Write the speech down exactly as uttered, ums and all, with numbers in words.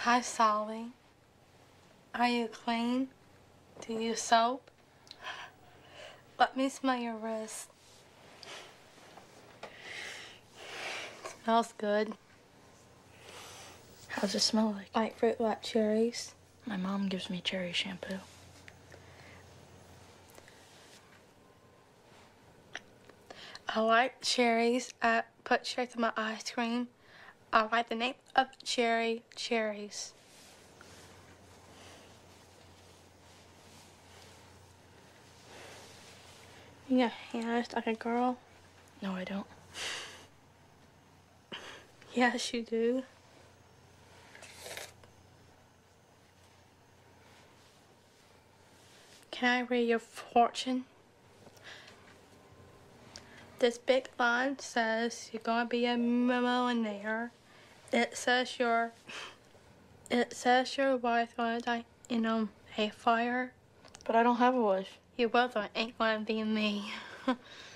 Hi, Solly. Are you clean? Do you use soap? Let me smell your wrist. Smells good. How does it smell like? Like fruit like cherries. My mom gives me cherry shampoo. I like cherries. I put cherries in my ice cream. I like the name of cherry cherries. You got hands like a girl? No, I don't. Yes, you do. Can I read your fortune? This big line says you're gonna be a millionaire. It says your it says your wife's gonna die in um, a fire. But I don't have a wife. Your brother ain't gonna be me.